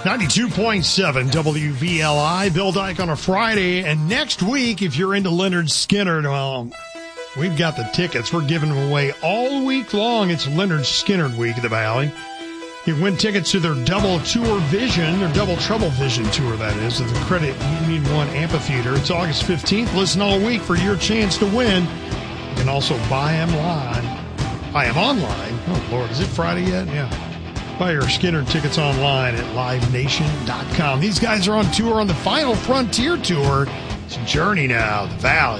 92.7 WVLI, Bill Dyke on a Friday. And next week, if you're into Lynyrd Skynyrd, well, we've got the tickets. We're giving them away all week long. It's Lynyrd Skynyrd week at the Valley. You can win tickets to their Double Tour Vision, or Double Trouble Vision tour, that is, at the Credit Union One Amphitheater. It's August 15th. Listen all week for your chance to win. You can also buy them online. Oh, Lord, is it Friday yet? Yeah. Buy your Skynyrd tickets online at livenation.com. These guys are on tour on the Final Frontier Tour. It's a journey now, the Valley.